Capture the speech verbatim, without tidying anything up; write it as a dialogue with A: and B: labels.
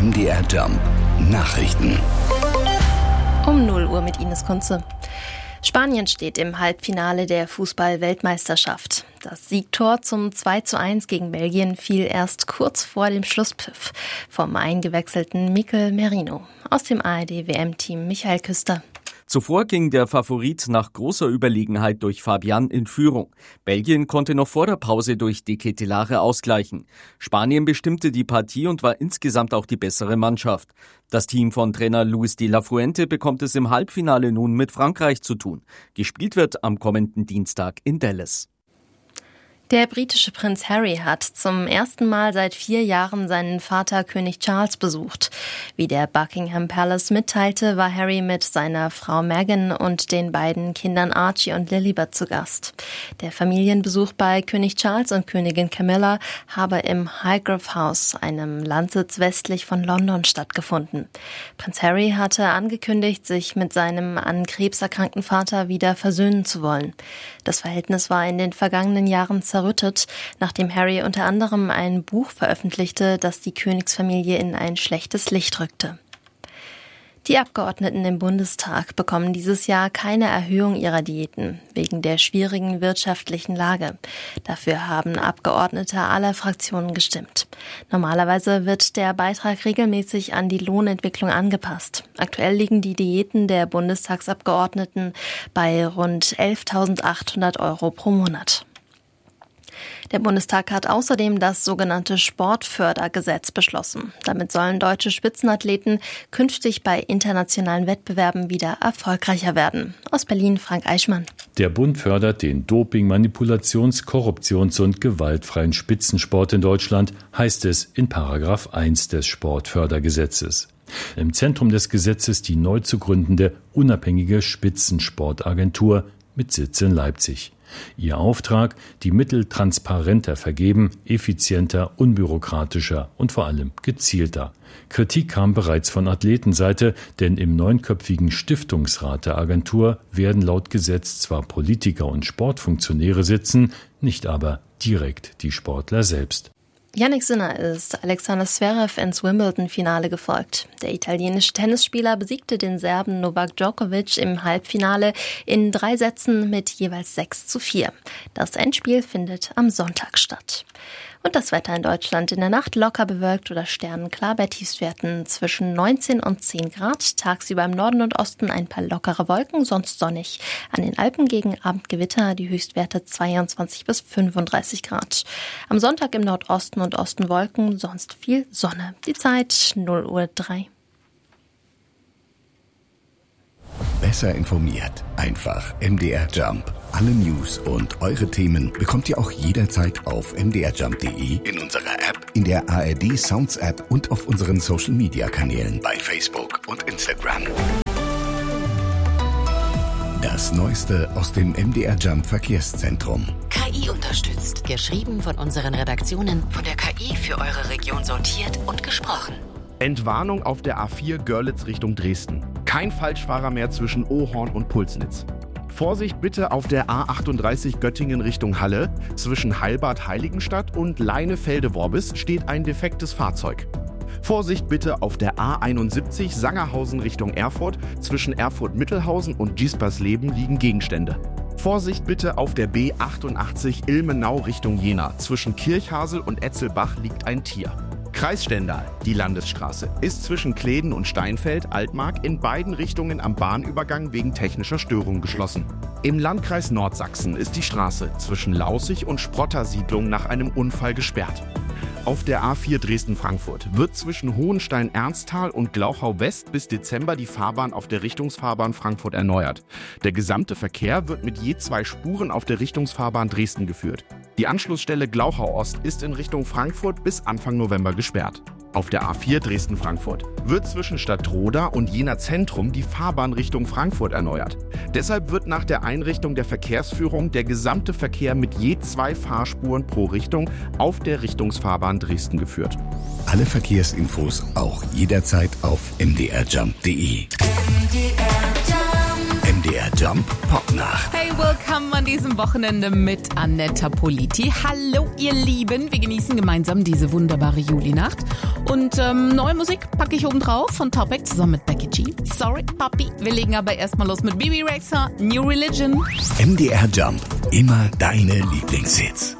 A: M D R Jump Nachrichten.
B: Um null Uhr mit Ines Kunze. Spanien steht im Halbfinale der Fußball-Weltmeisterschaft. Das Siegtor zum zwei zu eins gegen Belgien fiel erst kurz vor dem Schlusspfiff vom eingewechselten Mikel Merino. Aus dem A R D-W M-Team Michael Küster.
C: Zuvor ging der Favorit nach großer Überlegenheit durch Fabian in Führung. Belgien konnte noch vor der Pause durch De Ketelaere ausgleichen. Spanien bestimmte die Partie und war insgesamt auch die bessere Mannschaft. Das Team von Trainer Luis de la Fuente bekommt es im Halbfinale nun mit Frankreich zu tun. Gespielt wird am kommenden Dienstag in Dallas.
B: Der britische Prinz Harry hat zum ersten Mal seit vier Jahren seinen Vater König Charles besucht. Wie der Buckingham Palace mitteilte, war Harry mit seiner Frau Meghan und den beiden Kindern Archie und Lilibet zu Gast. Der Familienbesuch bei König Charles und Königin Camilla habe im Highgrove House, einem Landsitz westlich von London, stattgefunden. Prinz Harry hatte angekündigt, sich mit seinem an Krebs erkrankten Vater wieder versöhnen zu wollen. Das Verhältnis war in den vergangenen Jahren zerrüttet, nachdem Harry unter anderem ein Buch veröffentlichte, das die Königsfamilie in ein schlechtes Licht rückte. Die Abgeordneten im Bundestag bekommen dieses Jahr keine Erhöhung ihrer Diäten wegen der schwierigen wirtschaftlichen Lage. Dafür haben Abgeordnete aller Fraktionen gestimmt. Normalerweise wird der Beitrag regelmäßig an die Lohnentwicklung angepasst. Aktuell liegen die Diäten der Bundestagsabgeordneten bei rund elftausendachthundert Euro pro Monat. Der Bundestag hat außerdem das sogenannte Sportfördergesetz beschlossen. Damit sollen deutsche Spitzenathleten künftig bei internationalen Wettbewerben wieder erfolgreicher werden. Aus Berlin Frank Eichmann.
D: Der Bund fördert den Doping-, Manipulations-, Korruptions- und gewaltfreien Spitzensport in Deutschland, heißt es in Paragraph eins des Sportfördergesetzes. Im Zentrum des Gesetzes die neu zu gründende unabhängige Spitzensportagentur mit Sitz in Leipzig. Ihr Auftrag, die Mittel transparenter vergeben, effizienter, unbürokratischer und vor allem gezielter. Kritik kam bereits von Athletenseite, denn im neunköpfigen Stiftungsrat der Agentur werden laut Gesetz zwar Politiker und Sportfunktionäre sitzen, nicht aber direkt die Sportler selbst.
B: Jannik Sinner ist Alexander Zverev ins Wimbledon-Finale gefolgt. Der italienische Tennisspieler besiegte den Serben Novak Djokovic im Halbfinale in drei Sätzen mit jeweils sechs zu vier. Das Endspiel findet am Sonntag statt. Und das Wetter in Deutschland: in der Nacht locker bewölkt oder sternenklar bei Tiefstwerten zwischen neunzehn und zehn Grad. Tagsüber im Norden und Osten ein paar lockere Wolken, sonst sonnig. An den Alpen gegen Abend Gewitter, die Höchstwerte zweiundzwanzig bis fünfunddreißig Grad. Am Sonntag im Nordosten und Osten Wolken, sonst viel Sonne. Die Zeit null Uhr drei.
A: Besser informiert. Einfach M D R Jump. Alle News und eure Themen bekommt ihr auch jederzeit auf m d r jump punkt d e, in unserer App, in der A R D Sounds App und auf unseren Social Media Kanälen bei Facebook und Instagram. Das Neueste aus dem M D R Jump Verkehrszentrum.
E: K I unterstützt. Geschrieben von unseren Redaktionen, von der K I für eure Region sortiert und gesprochen.
F: Entwarnung auf der A vier Görlitz Richtung Dresden. Kein Falschfahrer mehr zwischen Ohorn und Pulsnitz. Vorsicht bitte auf der A achtunddreißig Göttingen Richtung Halle. Zwischen Heilbad-Heiligenstadt und Leinefelde-Worbis steht ein defektes Fahrzeug. Vorsicht bitte auf der A einundsiebzig Sangerhausen Richtung Erfurt. Zwischen Erfurt-Mittelhausen und Giespersleben liegen Gegenstände. Vorsicht bitte auf der B achtundachtzig Ilmenau Richtung Jena. Zwischen Kirchhasel und Etzelbach liegt ein Tier. Kreis Stendal, die Landesstraße, ist zwischen Kleden und Steinfeld, Altmark, in beiden Richtungen am Bahnübergang wegen technischer Störung geschlossen. Im Landkreis Nordsachsen ist die Straße zwischen Laußig und Sprottersiedlung nach einem Unfall gesperrt. Auf der A vier Dresden-Frankfurt wird zwischen Hohenstein-Ernsthal und Glauchau-West bis Dezember die Fahrbahn auf der Richtungsfahrbahn Frankfurt erneuert. Der gesamte Verkehr wird mit je zwei Spuren auf der Richtungsfahrbahn Dresden geführt. Die Anschlussstelle Glauchau-Ost ist in Richtung Frankfurt bis Anfang November gesperrt. Auf der A vier Dresden-Frankfurt wird zwischen Stadtroda und Jena Zentrum die Fahrbahn Richtung Frankfurt erneuert. Deshalb wird nach der Einrichtung der Verkehrsführung der gesamte Verkehr mit je zwei Fahrspuren pro Richtung auf der Richtungsfahrbahn Dresden geführt.
A: Alle Verkehrsinfos auch jederzeit auf m d r jump punkt d e. M D R Jump. M D D R Jump Popnacht.
G: Hey, willkommen an diesem Wochenende mit Annetta Politi. Hallo ihr Lieben, wir genießen gemeinsam diese wunderbare Julinacht. Und ähm, neue Musik packe ich oben drauf von Topic zusammen mit Becky G. Sorry, Papi. Wir legen aber erstmal los mit Bibi Rexha, New Religion.
A: M D R Jump, immer deine Lieblingshits.